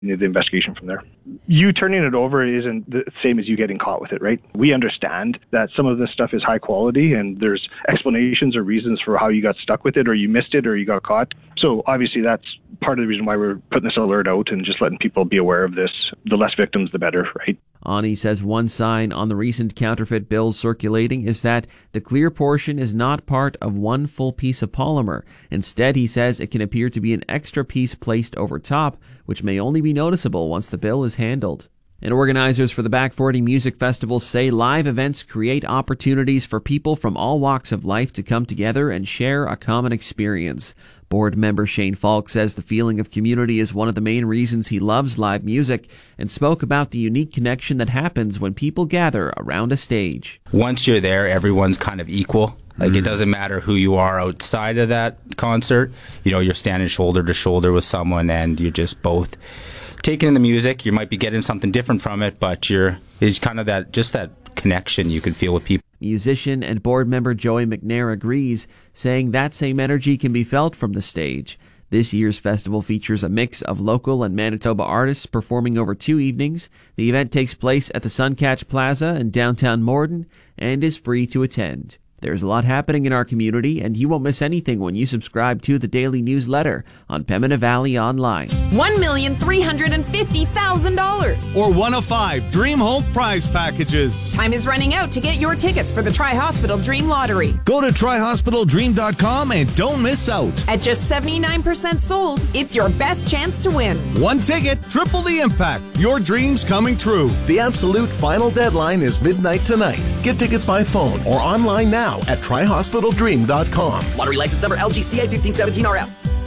the investigation from there. You turning it over isn't the same as you getting caught with it, right? We understand that some of this stuff is high quality and there's explanations or reasons for how you got stuck with it or you missed it or you got caught. So obviously that's part of the reason why we're putting this alert out and just letting people be aware of this. The less victims, the better, right? Ani says one sign on the recent counterfeit bills circulating is that the clear portion is not part of one full piece of polymer. Instead, he says it can appear to be an extra piece placed over top, which may only be noticeable once the bill is handled. And organizers for the Back 40 Music Festival say live events create opportunities for people from all walks of life to come together and share a common experience. Board member Shane Falk says the feeling of community is one of the main reasons he loves live music and spoke about the unique connection that happens when people gather around a stage. Once you're there, everyone's kind of equal. Like, it doesn't matter who you are outside of that concert. You know, you're standing shoulder to shoulder with someone and you're just both taking in the music. You might be getting something different from it, but it's kind of that connection you can feel with people. Musician and board member Joey McNair agrees, saying that same energy can be felt from the stage. This year's festival features a mix of local and Manitoba artists performing over 2 evenings. The event takes place at the Suncatch Plaza in downtown Morden and is free to attend. There's a lot happening in our community, and you won't miss anything when you subscribe to the daily newsletter on Pembina Valley Online. $1,350,000. Or one of 5 Dream Home prize packages. Time is running out to get your tickets for the Tri-Hospital Dream Lottery. Go to TriHospitalDream.com and don't miss out. At just 79% sold, it's your best chance to win. One ticket, triple the impact. Your dreams coming true. The absolute final deadline is midnight tonight. Get tickets by phone or online now at TriHospitalDream.com. Lottery license number LGCA 1517RF.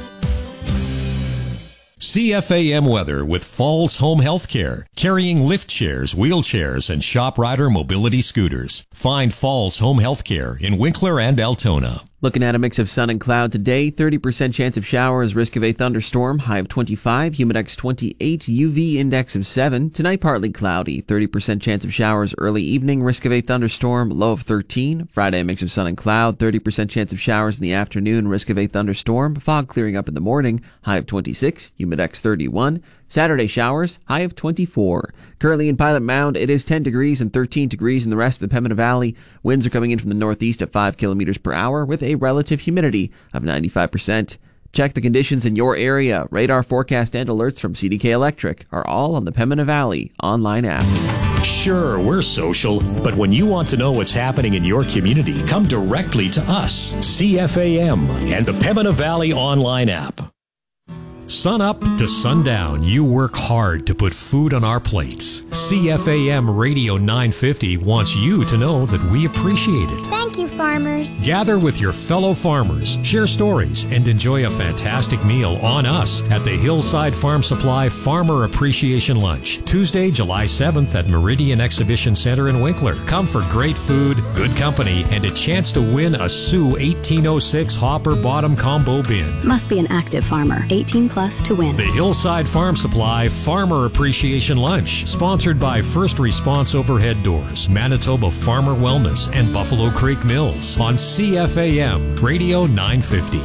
CFAM weather with Falls Home Healthcare, carrying lift chairs, wheelchairs, and shop rider mobility scooters. Find Falls Home Healthcare in Winkler and Altona. Looking at a mix of sun and cloud today, 30% chance of showers, risk of a thunderstorm, high of 25, humidex 28, UV index of 7. Tonight partly cloudy, 30% chance of showers early evening, risk of a thunderstorm, low of 13. Friday a mix of sun and cloud, 30% chance of showers in the afternoon, risk of a thunderstorm, fog clearing up in the morning, high of 26, humidex 31. Saturday showers, high of 24. Currently in Pilot Mound, it is 10 degrees and 13 degrees in the rest of the Pembina Valley. Winds are coming in from the northeast at 5 kilometers per hour with a relative humidity of 95%. Check the conditions in your area. Radar forecast and alerts from CDK Electric are all on the Pembina Valley online app. Sure, we're social, but when you want to know what's happening in your community, come directly to us, CFAM, and the Pembina Valley online app. Sun up to sundown, you work hard to put food on our plates. CFAM Radio 950 wants you to know that we appreciate it. Thank you, farmers. Gather with your fellow farmers, share stories, and enjoy a fantastic meal on us at the Hillside Farm Supply Farmer Appreciation Lunch, Tuesday, July 7th at Meridian Exhibition Center in Winkler. Come for great food, good company, and a chance to win a Sioux 1806 Hopper Bottom Combo Bin. Must be an active farmer, 18 plus to win. The Hillside Farm Supply Farmer Appreciation Lunch, sponsored by First Response Overhead Doors, Manitoba Farmer Wellness, and Buffalo Creek Mills on CFAM Radio 950.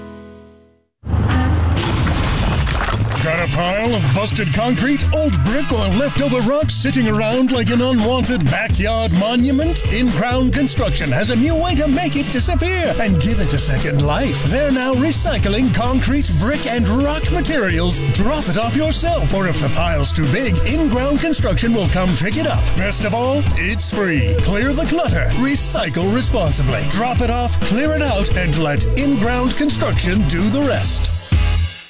Got a pile of busted concrete, old brick, or leftover rocks sitting around like an unwanted backyard monument? In-Ground Construction has a new way to make it disappear and give it a second life. They're now recycling concrete, brick, and rock materials. Drop it off yourself, or if the pile's too big, In-Ground Construction will come pick it up. Best of all, it's free. Clear the clutter. Recycle responsibly. Drop it off, clear it out, and let In-Ground Construction do the rest.